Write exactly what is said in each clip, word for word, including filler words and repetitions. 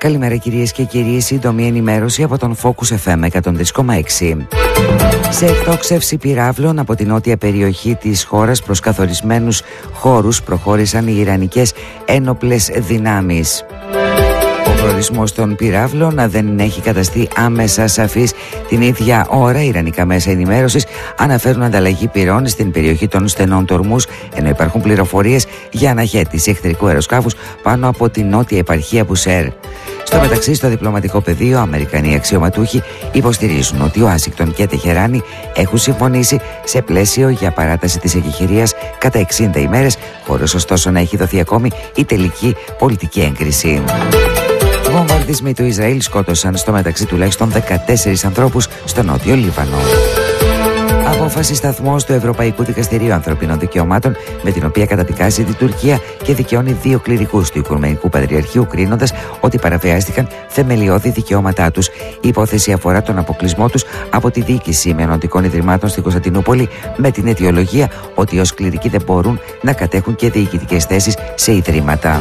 Καλημέρα κυρίες και κύριοι, σύντομη ενημέρωση από τον Focus εφ εμ εκατόν τρία κόμμα έξι. Σε εκτόξευση πυράβλων από την νότια περιοχή της χώρας προς καθορισμένους χώρους προχώρησαν οι Ιρανικές ένοπλες δυνάμεις. Ο προορισμός των πυράβλων δεν έχει καταστεί άμεσα σαφής. Την ίδια ώρα, οι ιρανικά μέσα ενημέρωσης αναφέρουν ανταλλαγή πυρών στην περιοχή των στενών τορμούς, ενώ υπάρχουν πληροφορίες για αναχέτηση εχθρικού αεροσκάφους πάνω από την νότια επαρχία Μπουσέρ. Στο μεταξύ, στο διπλωματικό πεδίο, Αμερικανοί αξιωματούχοι υποστηρίζουν ότι ο Ουάσιγκτον και Τεχεράνη έχουν συμφωνήσει σε πλαίσιο για παράταση της εκεχηρίας κατά εξήντα ημέρες, χωρίς ωστόσο να έχει δοθεί ακόμη η τελική πολιτική έγκριση. Βομβαρδισμοί του Ισραήλ σκότωσαν στο μεταξύ τουλάχιστον δεκατέσσερις ανθρώπους στο νότιο Λίβανο. Απόφαση σταθμός του Ευρωπαϊκού Δικαστηρίου Ανθρωπίνων Δικαιωμάτων, με την οποία καταδικάζει την Τουρκία και δικαιώνει δύο κληρικούς του Οικουμενικού Πατριαρχείου, κρίνοντας ότι παραβιάστηκαν θεμελιώδη δικαιώματά τους. Η υπόθεση αφορά τον αποκλεισμό τους από τη διοίκηση μειονοτικών ιδρυμάτων στην Κωνσταντινούπολη, με την αιτιολογία ότι ως κληρικοί δεν μπορούν να κατέχουν και διοικητικές θέσεις σε ιδρύματα.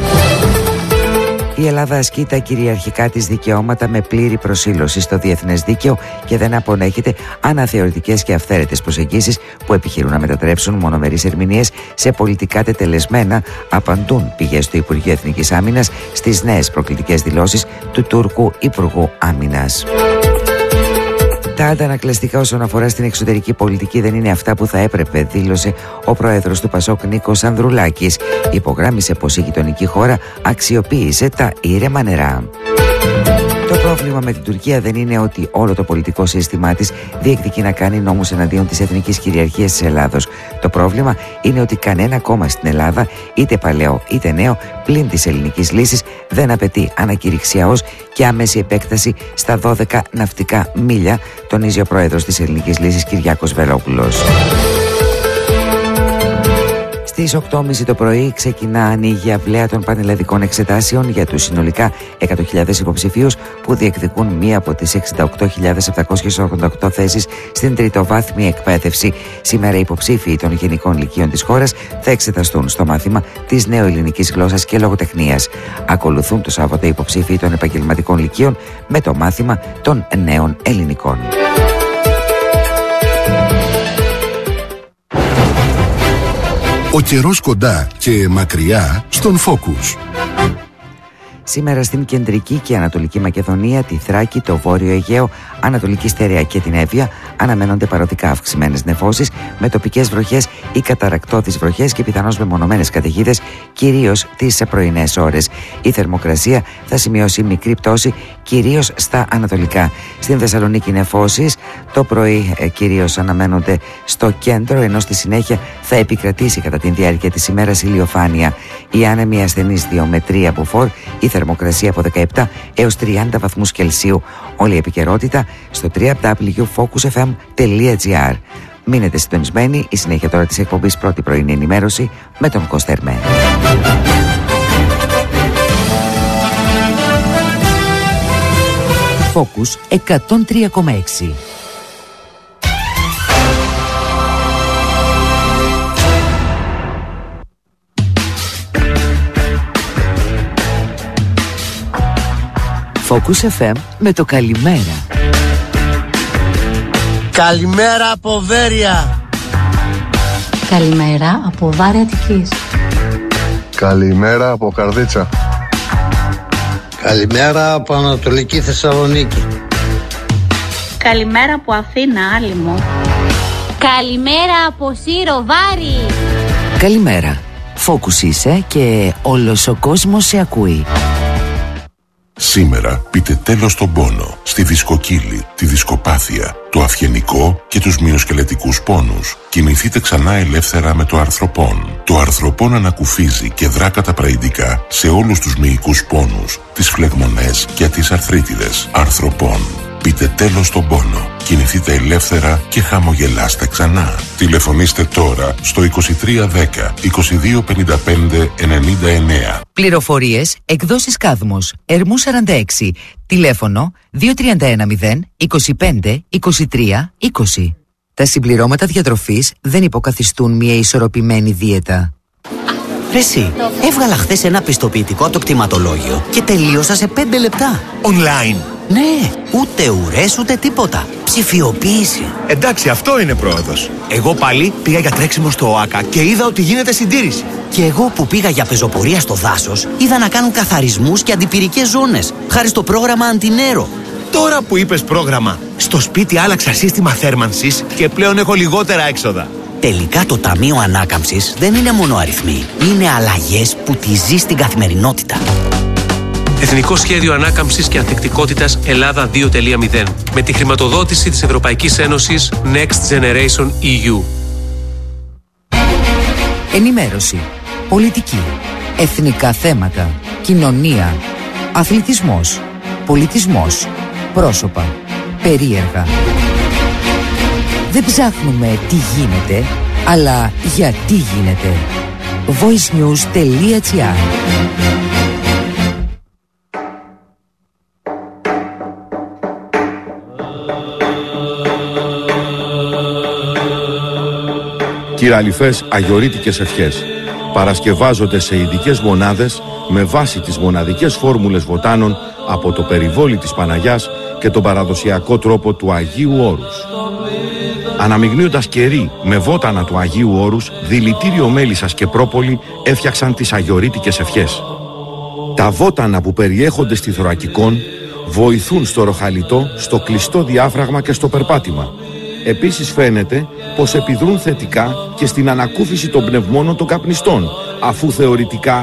Η Ελλάδα ασκεί τα κυριαρχικά της δικαιώματα με πλήρη προσήλωση στο διεθνές δίκαιο και δεν απονέχεται αναθεωρητικές και αυθαίρετες προσεγγίσεις που επιχειρούν να μετατρέψουν μονομερείς ερμηνείες σε πολιτικά τετελεσμένα, απαντούν πηγές του Υπουργείου Εθνικής Άμυνας στις νέες προκλητικές δηλώσεις του Τούρκου Υπουργού Άμυνας. Τα αντανακλαστικά όσον αφορά στην εξωτερική πολιτική δεν είναι αυτά που θα έπρεπε, δήλωσε ο πρόεδρος του Πασόκ Νίκος Ανδρουλάκης. Υπογράμμισε πως η γειτονική χώρα αξιοποίησε τα ήρεμα νερά. Το πρόβλημα με την Τουρκία δεν είναι ότι όλο το πολιτικό σύστημά της διεκδικεί να κάνει νόμους εναντίον της εθνικής κυριαρχίας της Ελλάδος. Το πρόβλημα είναι ότι κανένα κόμμα στην Ελλάδα, είτε παλαιό είτε νέο, πλην της ελληνικής λύσης, δεν απαιτεί ανακηρυξιαώς και άμεση επέκταση στα δώδεκα ναυτικά μίλια, τονίζει ο πρόεδρος της ελληνικής λύσης Κυριάκος Βελόπουλος. Στις οκτώ και μισή το πρωί ξεκινά ανοίγει αυλαία των πανελλαδικών εξετάσεων για τους συνολικά εκατό χιλιάδες υποψηφίους που διεκδικούν μία από τις εξήντα οκτώ χιλιάδες επτακόσιες ογδόντα οκτώ θέσεις στην τριτοβάθμια εκπαίδευση. Σήμερα οι υποψήφιοι των γενικών λυκείων της χώρας θα εξεταστούν στο μάθημα της νεοελληνικής γλώσσας και λογοτεχνίας. Ακολουθούν το Σάββατο οι υποψήφιοι των επαγγελματικών λυκείων με το μάθημα των νέων ελληνικών. Ο καιρός κοντά και μακριά στον Focus. Σήμερα στην κεντρική και ανατολική Μακεδονία, τη Θράκη, το Βόρειο Αιγαίο, Ανατολική Στερεά και την Εύβοια αναμένονται παροδικά αυξημένες νεφώσεις με τοπικές βροχές ή καταρρακτώδεις βροχές και πιθανώς μεμονωμένες καταιγίδες, κυρίως τις πρωινές ώρες. Η θερμοκρασία θα σημειώσει μικρή πτώση, κυρίως στα ανατολικά. Στην Θεσσαλονίκη νεφώσεις το πρωί ε, κυρίως αναμένονται στο κέντρο, ενώ στη συνέχεια θα επικρατήσει κατά τη διάρκεια της ημέρας ηλιοφάνεια. Οι άνεμοι ασθενείς δύο με τρία μποφόρ, η θερμοκρασία από δεκαεπτά έως τριάντα βαθμούς Κελσίου. Όλη η επικαιρότητα στο double-u double-u double-u τελεία focus f m τελεία g r. Μείνετε συντονισμένοι, η συνέχεια τώρα της εκπομπής πρώτη πρωινή ενημέρωση με τον Κώστα Ερμέ. Focus εκατόν τρία κόμμα έξι. Focus εφ εμ με το καλημέρα. Καλημέρα από Βέρεια. Καλημέρα από Βάρη Αττικής. Καλημέρα από Καρδίτσα. Καλημέρα από Ανατολική Θεσσαλονίκη. Καλημέρα από Αθήνα, Άλυμο. Καλημέρα από Σύρο, Βάρη. Καλημέρα. Focus είσαι και όλος ο κόσμος σε ακούει. Σήμερα πείτε τέλος στον πόνο, στη δισκοκύλη, τη δισκοπάθεια, το αυγενικό και τους μυοσκελετικούς πόνους. Κινηθείτε ξανά ελεύθερα με το αρθροπόν. Το αρθροπόν ανακουφίζει και δρά καταπραϊντικά σε όλους τους μυϊκούς πόνους, τις φλεγμονές και τις αρθρίτιδες. Αρθροπόν. Πείτε τέλος στον πόνο. Κινηθείτε ελεύθερα και χαμογελάστε ξανά. Τηλεφωνήστε τώρα στο είκοσι τρία δέκα είκοσι δύο πενήντα πέντε ενενήντα εννέα. Πληροφορίες, εκδόσεις Κάδμος, Ερμού σαράντα έξι, τηλέφωνο δύο τρία ένα μηδέν είκοσι πέντε είκοσι τρία είκοσι. Τα συμπληρώματα διατροφής δεν υποκαθιστούν μια ισορροπημένη δίαιτα. Ρε εσύ, έβγαλα χθες ένα πιστοποιητικό το κτηματολόγιο και τελείωσα σε πέντε λεπτά. Online. Ναι, ούτε ουρές ούτε τίποτα. Ψηφιοποίηση. Εντάξει, αυτό είναι πρόοδος. Εγώ πάλι πήγα για τρέξιμο στο ΟΑΚΑ και είδα ότι γίνεται συντήρηση. Και εγώ που πήγα για πεζοπορία στο δάσος, είδα να κάνουν καθαρισμούς και αντιπυρικές ζώνες, χάρη στο πρόγραμμα Αντινέρο. Τώρα που είπες πρόγραμμα, στο σπίτι άλλαξα σύστημα θέρμανσης και πλέον έχω λιγότερα έξοδα. Τελικά το Ταμείο Ανάκαμψης δεν είναι μόνο αριθμοί. Είναι αλλαγές που τη ζει στην καθημερινότητα. Εθνικό Σχέδιο Ανάκαμψης και Ανθεκτικότητας Ελλάδα δύο κόμμα μηδέν με τη χρηματοδότηση της Ευρωπαϊκής Ένωσης Next Generation ι γιου. Ενημέρωση, πολιτική, εθνικά θέματα, κοινωνία, αθλητισμός, πολιτισμός, πρόσωπα, περίεργα. Δεν ψάχνουμε τι γίνεται, αλλά γιατί γίνεται. voicenews τελεία gr. Κυραλιφές αγιορείτικες ευχές παρασκευάζονται σε ειδικές μονάδες με βάση τις μοναδικές φόρμουλες βοτάνων από το περιβόλι της Παναγιάς και τον παραδοσιακό τρόπο του Αγίου Όρους. Αναμειγνύοντας κερί με βότανα του Αγίου Όρους, δηλητήριο μέλισσας και πρόπολη έφτιαξαν τις αγιορείτικες ευχές. Τα βότανα που περιέχονται στη θωρακικόν βοηθούν στο ροχαλιτό, στο κλειστό διάφραγμα και στο περπάτημα. Επίσης φαίνεται πως επιδρούν θετικά και στην ανακούφιση των πνευμόνων των καπνιστών, αφού θεωρητικά